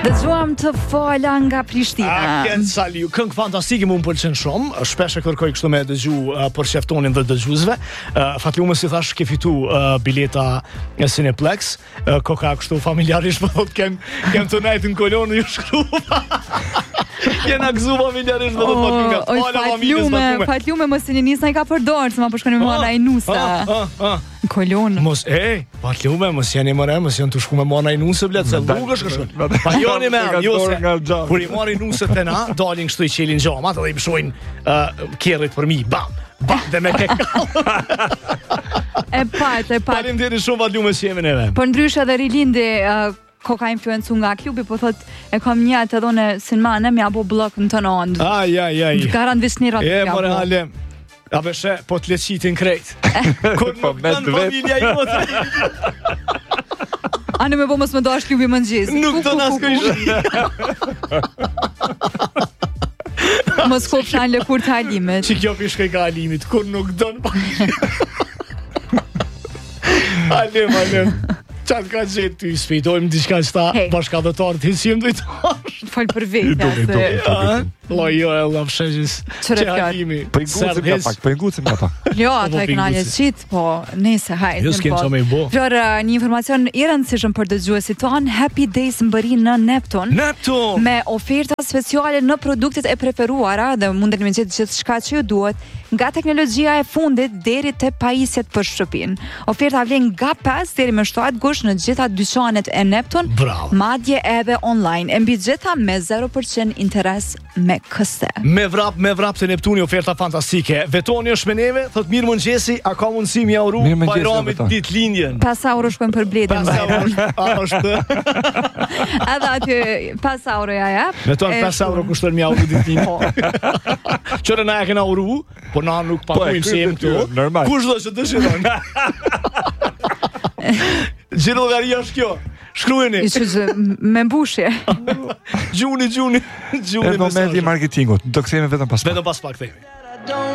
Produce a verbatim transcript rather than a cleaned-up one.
Dëgjuam të fola nga Prishtina. A ken saliu, këngë fantastike më më pëlqen shumë. Shpesh e kërkoj kështu me dëgju uh, për sheftonin dhe dëgjuesve. Uh, Fatlume si thash ke fitu uh, bileta e Cineplex. Uh, koka kështu familjarisht më thot kem kem të nejtë në kolonë ju shkruva. Jena gëzu familjarisht më thot Fatlume. Oj, Fatlume, Fatlume mos e nisna i ka përdorë, se ma përshkoni me mona i nusa. Në kolonë. Mos, e, Fatlume, mos jeni mëre, mos janë të shku me mona i nusë, blet, se rrugësh kështu. Pa joni me anë, jo se, kur i marri nusët të na, dalin kështu i qelin gjamat, edhe i pëshojnë uh, kjerrit për mi, bam, bam, dhe me kekall. E pat, e pat. Faleminderit shumë Fatlume që jemi neve. Por ndryshe edhe Rilindi, uh, ko ka influencu nga klubi, po thot e kam njët edhe në sinmane, me abo blok në të nëndë. Aj, aj, aj. Garant visnirat e, more halem. A beshe, po të leqitin krejt. Kur nuk të në familja i motë. Anë me po mos më dash klubi më nëgjës. Nuk të nas këjshë. Mos ko fshan lëkur të halimit. Që kjo pishkoj ka halimit, kur nuk dënë. Halem, halem. Qatë ka gjithë ty, sfidojmë diçka që ta bashkadëtarë të hisim dojtarë. Falë për vetë. Lo, jo, e la fsheshis që halimi. Për ngucim nga pak, për ngucim nga pak. Jo, ata e këna leqit, po nese hajtë. Jo, s'kem që me i bo. Flor, një informacion i rëndësishëm për dëgjuesit tonë, Happy Days mbëri në Neptun. Neptun! Me oferta speciale në produktet e preferuara dhe mundeni me gjithë gjithë shka që ju duhet, nga teknologjia e fundit deri te pajisjet për shtëpinë. Oferta vlen nga pesë deri më shtatë gusht në gjitha dyqanet e Neptun, Bravo. Madje edhe online. E mbi gjitha me zero përqind interes me këste. Me vrap, me vrap të Neptuni, oferta fantastike. Vetoni është me neve, thot mirë mëngjesi, a ka mundësi mi auru Bajramit ditë lindjen. pesë euro shkojmë për bledin. pesë euro, a është. Edhe aty pesë euro ja jap. Veton pesë euro kushton mi auru ditë lindjen. Qëre na e kena auru, po na nuk pakujmë si jem këtu. Kush do që dëshiron? Gjirollaria është kjo. Shkruajeni. Me mbushje. Gjuni, gjuni, gjuni. Në momenti marketingut, do kthehemi vetëm pas pak. Vetëm pas pak kthehemi.